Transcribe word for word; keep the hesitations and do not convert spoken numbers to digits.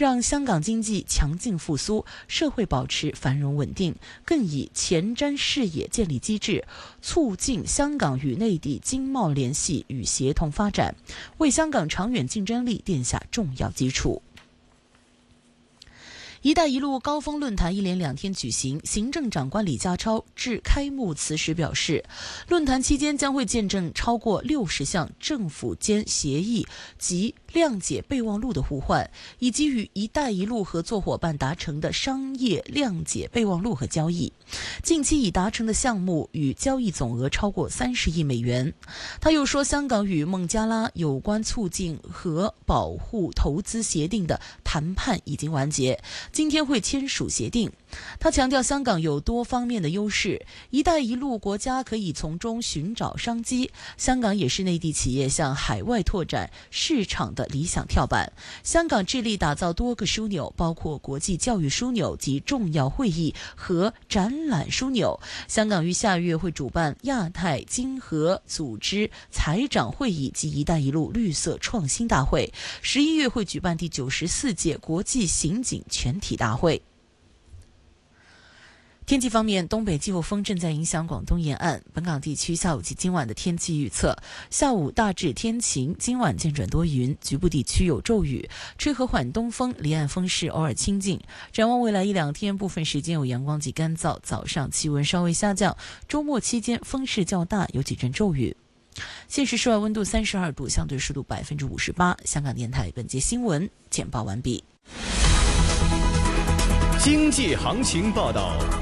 让香港经济强劲复苏，社会保持繁荣稳定，更以前瞻视野建立机制，促进香港与内地经贸联系与协同发展，为香港长远竞争力奠下重要基础。一带一路高峰论坛一连两天举行，行政长官李家超致开幕词时表示，论坛期间将会见证超过六十项政府间协议及谅解备忘录的互换，以及与一带一路合作伙伴达成的商业谅解备忘录和交易。近期已达成的项目与交易总额超过三十亿美元。他又说，香港与孟加拉有关促进和保护投资协定的谈判已经完结，今天会签署协定。他强调，香港有多方面的优势，一带一路国家可以从中寻找商机，香港也是内地企业向海外拓展市场的理想跳板。香港致力打造多个枢纽，包括国际教育枢纽及重要会议和展览枢纽。香港于下月会主办亚太经合组织财长会议及一带一路绿色创新大会，十一月会举办第九十四届国际刑警全体大会。天气方面，东北季候风正在影响广东沿岸，本港地区下午及今晚的天气预测：下午大致天晴，今晚渐转多云，局部地区有骤雨，吹和缓东风，离岸风势偶尔清劲。展望未来一两天，部分时间有阳光及干燥，早上气温稍微下降，周末期间风势较大，有几阵骤雨。现时室外温度三十二度，相对湿度百分之五十八。香港电台本节新闻简报完毕。 经济行情报道。